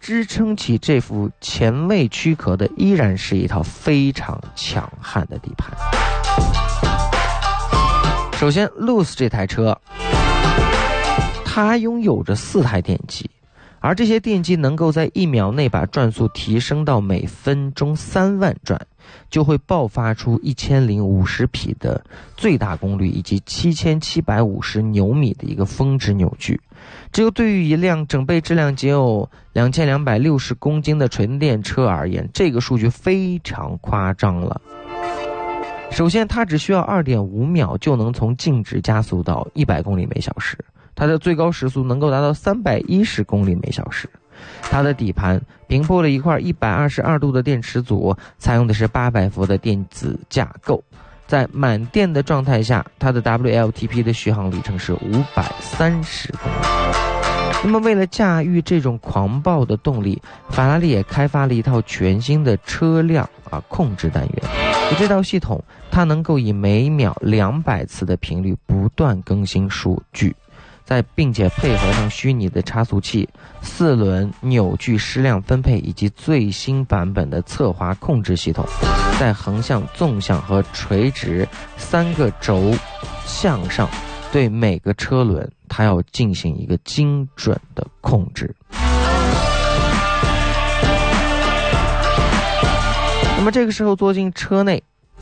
支撑起这副前卫躯壳的依然是一套非常强悍的底盘。首先 Luce 这台车，它拥有着4台电机，而这些电机能够在1秒内把转速提升到每分钟3万转，就会爆发出1050匹的最大功率以及7750牛米的一个峰值扭矩。这个对于一辆整备质量仅有2260公斤的纯电车而言，这个数据非常夸张了。首先，它只需要 2.5 秒就能从静止加速到100公里每小时，它的最高时速能够达到310公里每小时。它的底盘平铺了一块122度的电池组，采用的是800伏的电子架构。在满电的状态下，它的 WLTP 的续航里程是530公里。那么为了驾驭这种狂暴的动力，法拉利也开发了一套全新的车辆控制单元。这套系统它能够以每秒200次的频率不断更新数据，并且配合上虚拟的差速器、4轮扭矩矢量分配以及最新版本的侧滑控制系统，在横向、纵向和垂直3个轴向上对每个车轮它要进行一个精准的控制。那么这个时候坐进车内，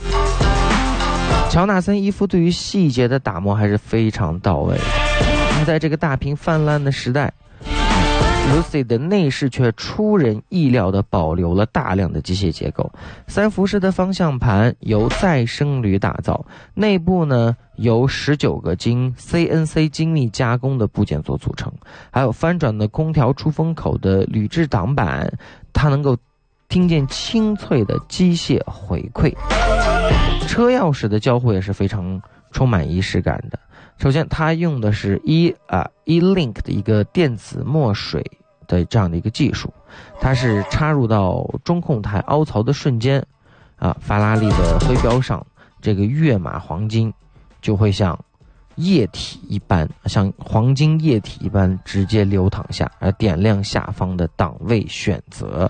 乔纳森·伊夫对于细节的打磨还是非常到位的。那么在这个大屏泛滥的时代，Lucy 的内饰却出人意料地保留了大量的机械结构。3辐式的方向盘由再生铝打造，内部呢由19个经 CNC 精密加工的部件所组成，还有翻转的空调出风口的铝制挡板，它能够听见清脆的机械回馈。车钥匙的交互也是非常充满仪式感的。首先它用的是E-Link 的一个电子墨水的这样的一个技术，它是插入到中控台凹槽的瞬间法拉利的徽标上这个跃马黄金就会像液体一般，像黄金液体一般直接流淌下，而点亮下方的档位选择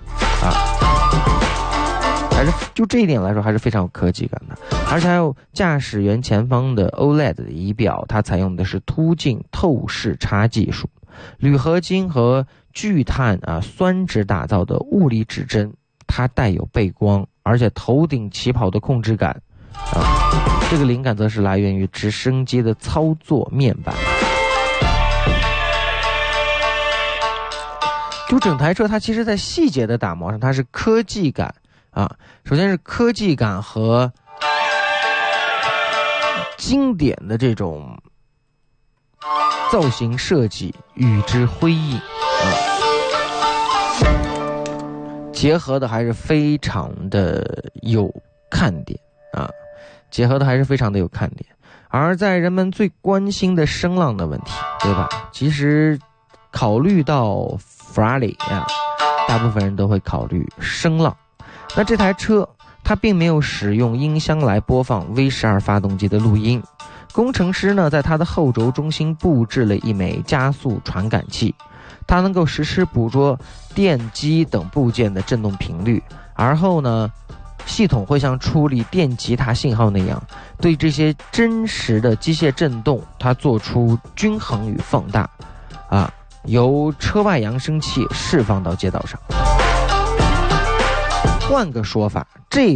还是就这一点来说还是非常有科技感的。而且还有驾驶员前方的 OLED 的仪表，它采用的是凸镜透视差技术，铝合金和聚碳酸酯打造的物理指针，它带有背光，而且头顶起跑的控制感这个灵感则是来源于直升机的操作面板。就整台车它其实在细节的打磨上，它是科技感首先是科技感和经典的这种造型设计与之辉映结合的还是非常的有看点而在人们最关心的声浪的问题，对吧？其实考虑到法拉利大部分人都会考虑声浪。那这台车它并没有使用音箱来播放 V12 发动机的录音，工程师呢在它的后轴中心布置了一枚加速传感器，它能够实时捕捉电机等部件的振动频率，而后呢系统会像处理电吉他信号那样，对这些真实的机械振动它做出均衡与放大由车外扬声器释放到街道上。换个说法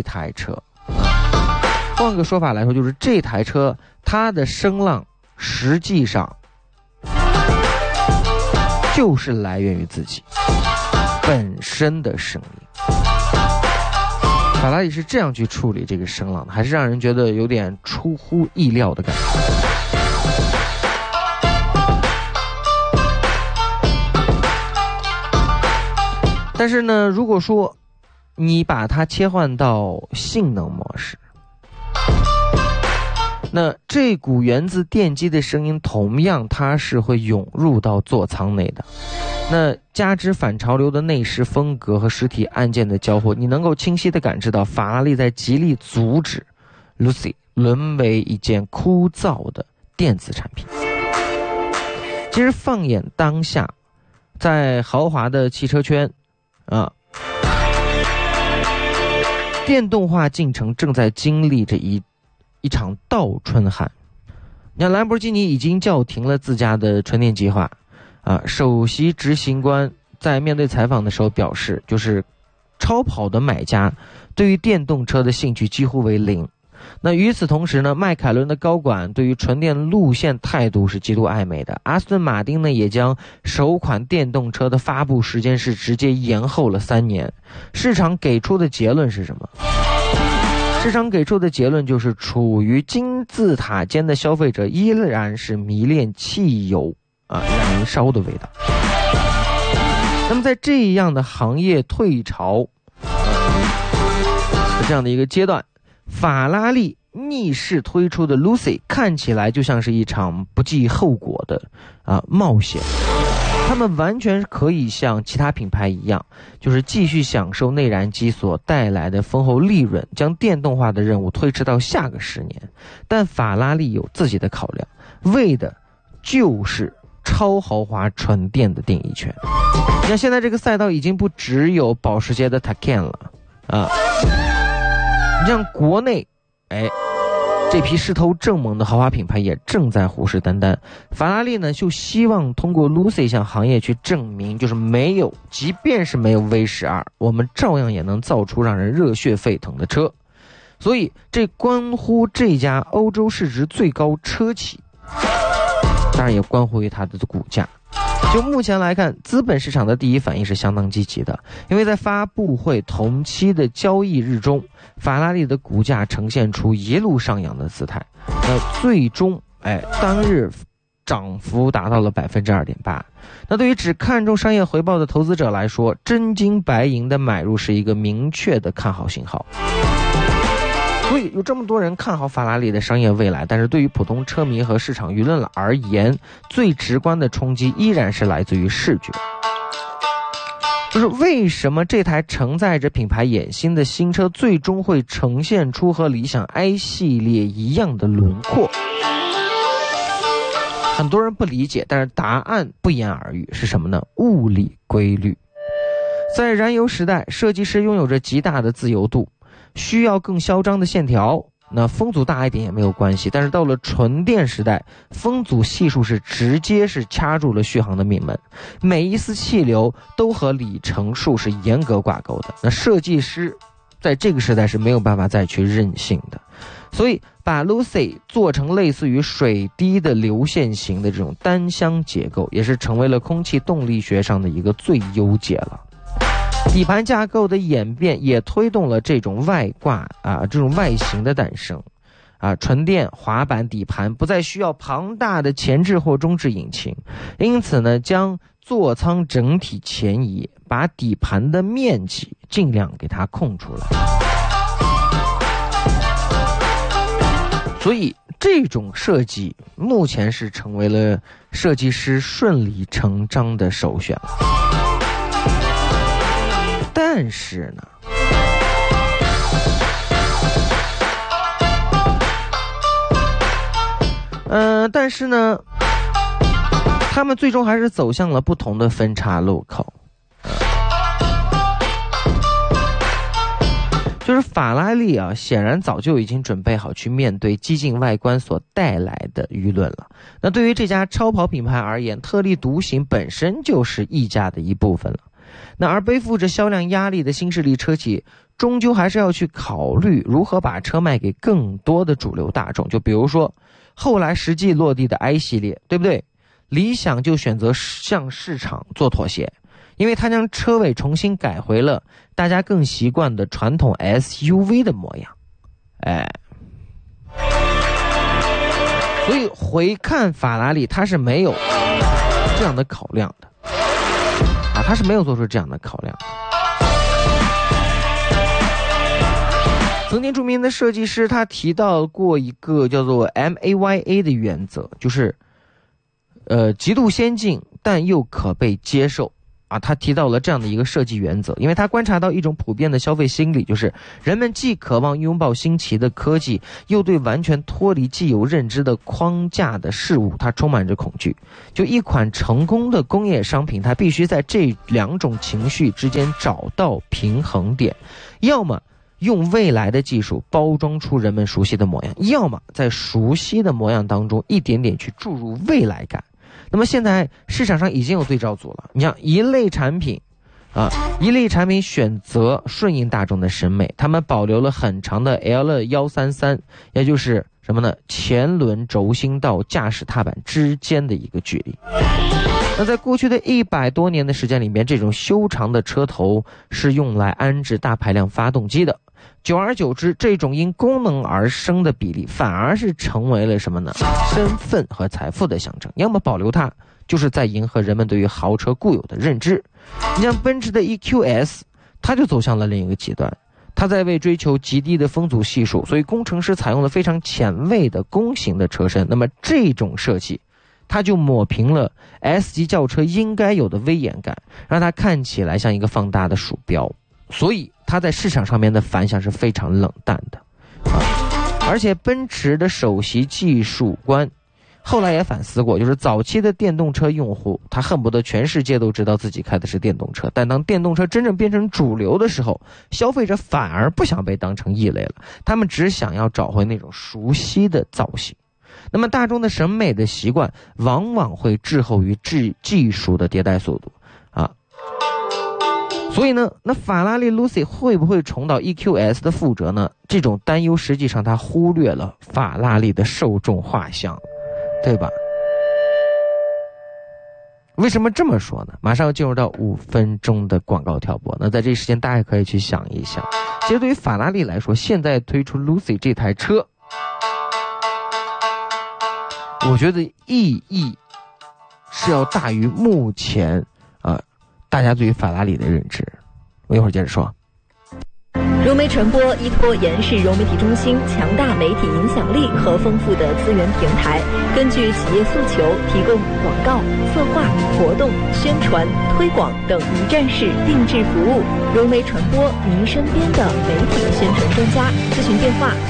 来说，就是这台车它的声浪实际上就是来源于自己本身的声音。法拉利是这样去处理这个声浪的，还是让人觉得有点出乎意料的感觉。但是呢，如果说你把它切换到性能模式，那这股源自电机的声音同样它是会涌入到座舱内的。那加之反潮流的内饰风格和实体按键的交互，你能够清晰地感知到法拉利在极力阻止 Lucy 沦为一件枯燥的电子产品。其实放眼当下，在豪华的汽车圈啊。电动化进程正在经历着一场倒春寒。你看，兰博基尼已经叫停了自家的纯电计划啊。首席执行官在面对采访的时候表示，就是超跑的买家对于电动车的兴趣几乎为零。那与此同时呢，迈凯伦的高管对于纯电路线态度是极度暧昧的。阿斯顿马丁呢，也将首款电动车的发布时间是直接延后了3年。市场给出的结论是什么？市场给出的结论就是，处于金字塔尖的消费者依然是迷恋汽油燃烧的味道。那么在这样的行业退潮这样的一个阶段，法拉利逆势推出的 Lucy 看起来就像是一场不计后果的冒险。他们完全可以像其他品牌一样，就是继续享受内燃机所带来的丰厚利润，将电动化的任务推迟到下个10年。但法拉利有自己的考量，为的就是超豪华纯电的定义权。你看，现在这个赛道已经不只有保时捷的 Taycan 了你像国内这批势头正猛的豪华品牌也正在虎视眈眈。法拉利呢，就希望通过 Lucy 向行业去证明，就是即便是没有 V12， 我们照样也能造出让人热血沸腾的车。所以这关乎这家欧洲市值最高车企，当然也关乎于它的股价。就目前来看，资本市场的第一反应是相当积极的，因为在发布会同期的交易日中，法拉利的股价呈现出一路上扬的姿态，最终当日涨幅达到了 2.8%。 那对于只看重商业回报的投资者来说，真金白银的买入是一个明确的看好信号。所以有这么多人看好法拉利的商业未来，但是对于普通车迷和市场舆论而言，最直观的冲击依然是来自于视觉。就是为什么这台承载着品牌野心的新车最终会呈现出和理想 i 系列一样的轮廓？很多人不理解，但是答案不言而喻，是什么呢？物理规律。在燃油时代，设计师拥有着极大的自由度，需要更嚣张的线条，那风阻大一点也没有关系。但是到了纯电时代，风阻系数是直接掐住了续航的命门，每一丝气流都和里程数是严格挂钩的。那设计师在这个时代是没有办法再去任性的，所以把 Lucy 做成类似于水滴的流线型的这种单箱结构，也是成为了空气动力学上的一个最优解了。底盘架构的演变也推动了这种外挂这种外形的诞生纯电滑板底盘不再需要庞大的前置或中置引擎，因此呢，将座舱整体前移，把底盘的面积尽量给它空出来。所以这种设计目前是成为了设计师顺理成章的首选了。但是呢，他们最终还是走向了不同的分岔路口。就是法拉利显然早就已经准备好去面对激进外观所带来的舆论了。那对于这家超跑品牌而言，特立独行本身就是溢价的一部分了。那而背负着销量压力的新势力车企，终究还是要去考虑如何把车卖给更多的主流大众。就比如说后来实际落地的 i 系列，对不对？理想就选择向市场做妥协，因为它将车尾重新改回了大家更习惯的传统 SUV 的模样。所以回看法拉利，它是没有这样的考量的他是没有做出这样的考量。曾经著名的设计师他提到过一个叫做 MAYA 的原则，就是极度先进但又可被接受他提到了这样的一个设计原则，因为他观察到一种普遍的消费心理，就是人们既渴望拥抱新奇的科技，又对完全脱离既有认知的框架的事物它充满着恐惧。就一款成功的工业商品，它必须在这两种情绪之间找到平衡点，要么用未来的技术包装出人们熟悉的模样，要么在熟悉的模样当中一点点去注入未来感。那么现在市场上已经有对照组了，你像一类产品选择顺应大众的审美，他们保留了很长的 L133，也就是什么呢？前轮轴心到驾驶踏板之间的一个距离。那在过去的100多年的时间里面，这种修长的车头是用来安置大排量发动机的。久而久之，这种因功能而生的比例反而是成为了什么呢？身份和财富的象征。要么保留它，就是在迎合人们对于豪车固有的认知。你像奔驰的 EQS， 它就走向了另一个极端，它在为追求极低的风阻系数，所以工程师采用了非常前卫的弓形的车身。那么这种设计，它就抹平了 S 级轿车应该有的威严感，让它看起来像一个放大的鼠标。所以它在市场上面的反响是非常冷淡的而且奔驰的首席技术官后来也反思过，就是早期的电动车用户，他恨不得全世界都知道自己开的是电动车，但当电动车真正变成主流的时候，消费者反而不想被当成异类了，他们只想要找回那种熟悉的造型。那么大众的审美的习惯往往会滞后于技术的迭代速度所以呢，那法拉利 Lucy 会不会重蹈 EQS 的覆辙呢？这种担忧实际上它忽略了法拉利的受众画像，对吧？为什么这么说呢？马上要进入到5分钟的广告跳播。那在这时间大家可以去想一想，其实对于法拉利来说，现在推出 Lucy 这台车，我觉得意义是要大于目前大家对于法拉利的认知。我一会儿接着说。 融媒传播依托延世融媒体中心强大媒体影响力和丰富的资源平台，根据企业诉求提供广告、策划、活动、宣传、推广等一站式定制服务。融媒传播，您身边的媒体宣传专家。咨询电话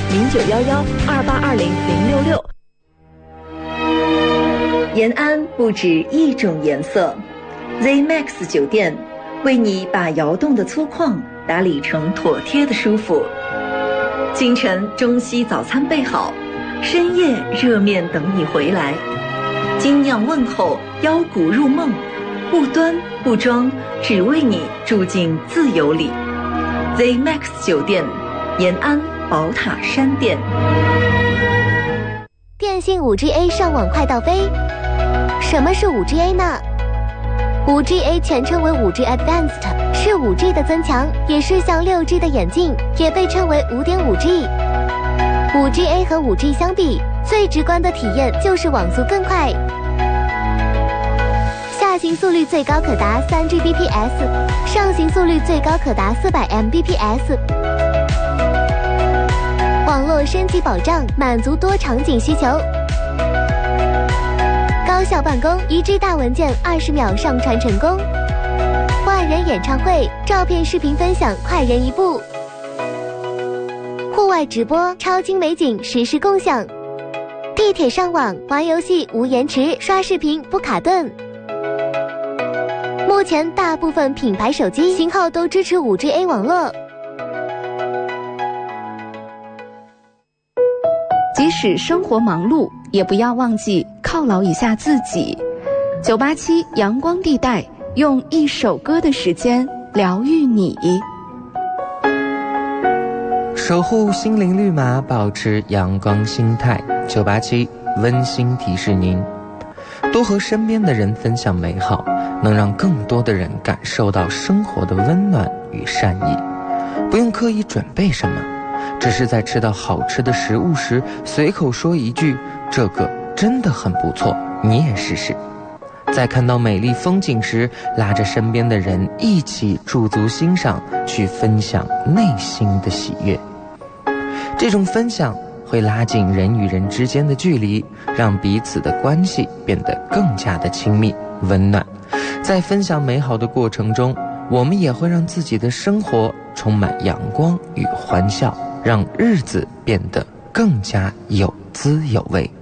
：0911-2820-666。延安不止一种颜色。ZMAX 酒店为你把窑洞的粗犷打理成妥帖的舒服。清晨中西早餐备好，深夜热面等你回来。精酿问候，腰鼓入梦，不端不装，只为你住进自由里。ZMAX 酒店，延安宝塔山店。 电信 5G-A 上网快到飞。什么是 5G-A 呢？5G-A 全称为 5G Advanced， 是 5G 的增强，也是向 6G 的演进，也被称为 5.5G。 5G-A 和 5G 相比，最直观的体验就是网速更快，下行速率最高可达 3Gbps， 上行速率最高可达400 Mbps。 网络升级保障，满足多场景需求，高效办公，1G 大文件20秒上传成功，万人演唱会，照片视频分享快人一步，户外直播，超精美景实时共享，地铁上网玩游戏无延迟，刷视频不卡顿。目前大部分品牌手机型号都支持 5G-A 网络。 即使生活忙碌，也不要忘记犒劳一下自己。987阳光地带，用一首歌的时间疗愈你， 守护心灵绿码，保持阳光心态。987温馨提示您，多和身边的人分享美好，能让更多的人感受到生活的温暖与善意。不用刻意准备什么，只是在吃到好吃的食物时，随口说一句这个真的很不错，你也试试。在看到美丽风景时，拉着身边的人一起驻足欣赏，去分享内心的喜悦。这种分享会拉近人与人之间的距离，让彼此的关系变得更加的亲密温暖， 在分享美好的过程中，我们也会让自己的生活充满阳光与欢笑，让日子变得更加有滋有味。